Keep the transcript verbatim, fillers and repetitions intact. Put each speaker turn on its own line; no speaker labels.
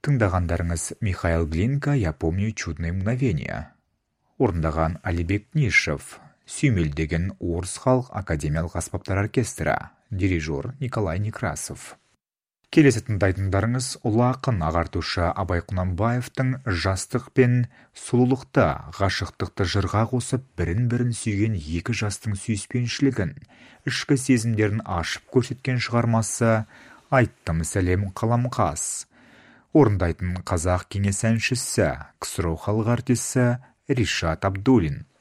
Тыңдағандарыңыз Михаил Глинка «Я помню чудные мгновения». Орындаған Алибек Нишев, сүймелдеген Орыс халық академиялық аспаптар оркестрі, дирижер Николай Некрасов. Келесі тыңдайтындарыңыз ұлы ақын ағартушы Абай Құнанбаевтың жастық пен сұлулықты, ғашықтықты жырға қосып, бірін-бірін сүйген екі жастың сүйіспеншілігін, ішкі сезімдерін ашып көрсеткен шығармасы «Айттым сәлем қаламқас». Орындайтын қазақ кеңес әншісі, КСРО халық артисі Ришат Абдуллин.